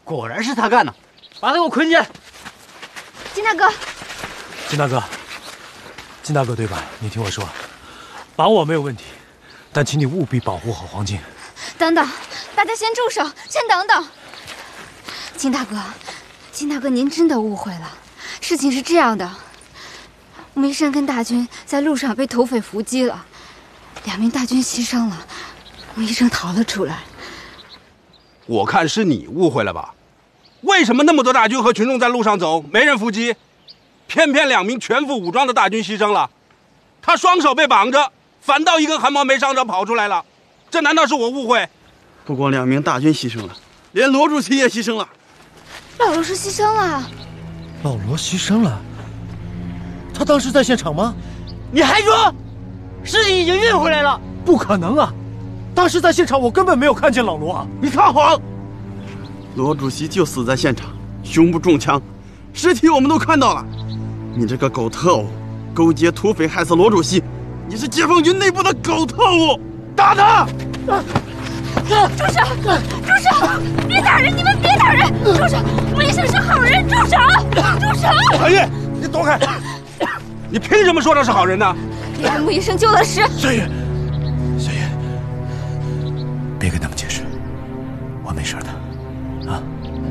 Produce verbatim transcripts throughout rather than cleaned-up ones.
果然是他干的，把他给我捆起来！ 金大哥， 金大哥，金大哥对吧？你听我说，把我没有问题，但请你务必保护好黄金。 等等，大家先住手，先等等。金大哥，金大哥，您真的误会了。事情是这样的，穆医生跟大军在路上被土匪伏击了，两名大军牺牲了，穆医生逃了出来。 我看是你误会了吧？为什么那么多大军和群众在路上走，没人伏击，偏偏两名全副武装的大军牺牲了？他双手被绑着，反倒一根汗毛没伤着跑出来了，这难道是我误会？ 不光两名大军牺牲了，连罗主席也牺牲了。 老罗是牺牲了。 老罗牺牲了？他当时在现场吗？ 你还说，尸体已经运回来了？ 不可能啊！当时在现场，我根本没有看见老罗啊！ 你撒谎！罗主席就死在现场，胸部中枪，尸体我们都看到了。你这个狗特务，勾结土匪害死罗主席，你是解放军内部的狗特务！打他！ 住手！住手！别打人！你们别打人！住手！穆医生是好人！住手！住手！ 韩玉，你躲开！你凭什么说他是好人呢？ 你让穆医生救了尸。 小雨，小雨，别跟他们解释，我没事的，啊！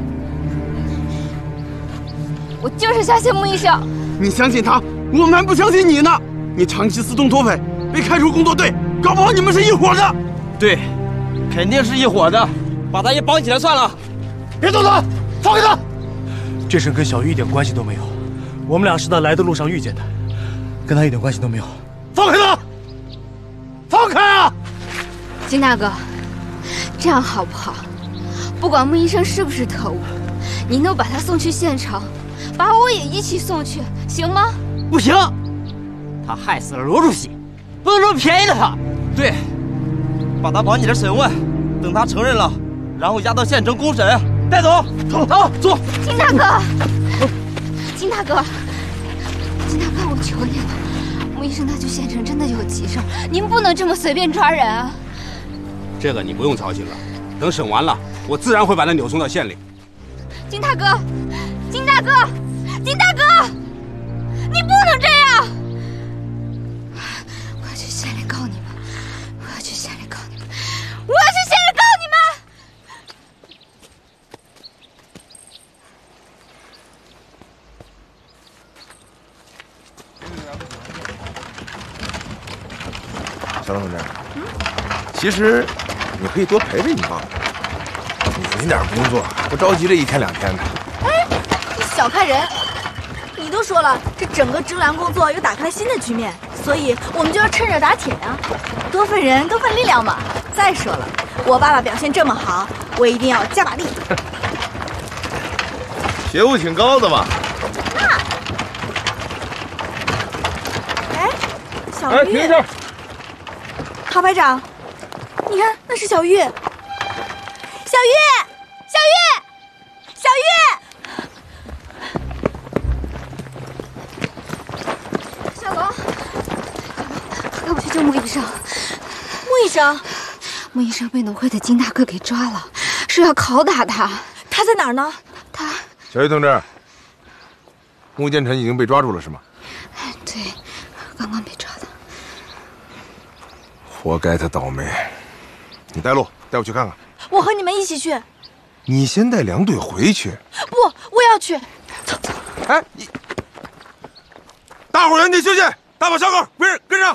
我就是相信穆医生。 你相信他，我们还不相信你呢！你长期私通土匪，被开除工作队，搞不好你们是一伙的。 对，肯定是一伙的，把他也绑起来算了。 别动他，放开他！这事跟小玉一点关系都没有，我们俩是在来的路上遇见的，跟他一点关系都没有。放开他！放开啊！ 金大哥，这样好不好？不管穆医生是不是特务，您都把他送去县城，把我也一起送去，行吗？ 不行，他害死了罗主席，不能说便宜了他。对，把他绑起来审问，等他承认了，然后押到县城公审，带走。走走走。 金大哥，金大哥，金大哥，我求你了，穆医生他去县城真的有急事，您不能这么随便抓人啊。 这个你不用操心了，等审完了，我自然会把他扭送到县里。 金大哥，金大哥，金大哥，你不能这样！我要去县里告你们，我要去县里告你们，我要去县里告你们！小龙同志，嗯，其实你可以多陪陪你爸爸，你点工作不着急这一天两天的。 哎，你小看人！你都说了，这整个征粮工作又打开了新的局面，所以我们就要趁热打铁呀，多份人多份力量嘛。再说了，我爸爸表现这么好，我一定要加把力。 觉悟挺高的嘛。 那，哎，小玉， 哎，停下！ 郝排长，你看那是小玉，小玉，小玉，小玉。 小龙，快我去救穆医生！ 穆医生， 穆医生被农会的金大哥给抓了，说要拷打他。 他在哪儿呢？ 他…… 小玉同志，穆建臣已经被抓住了是吗？ 对，刚刚被抓的。 活该他倒霉！你带路，带我去看看。 我和你们一起去。 你先带两队回去。 不，我也要去。 走走。 哎，你大伙原地休息，大马小狗，跟跟上。